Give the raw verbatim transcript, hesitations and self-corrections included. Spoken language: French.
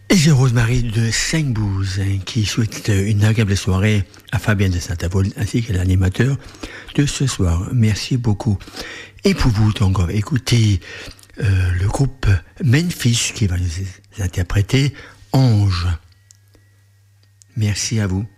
Et c'est Rosemary de Saint-Bouze hein, qui souhaite une agréable soirée à Fabien de Saint-Avold ainsi que l'animateur de ce soir. Merci beaucoup. Et pour vous, donc, écoutez euh, le groupe Memphis qui va nous interpréter Ange. Merci à vous.